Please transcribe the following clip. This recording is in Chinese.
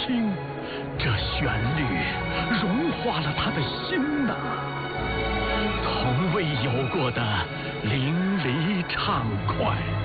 听，这旋律融化了他的心呐，从未有过的淋漓畅快。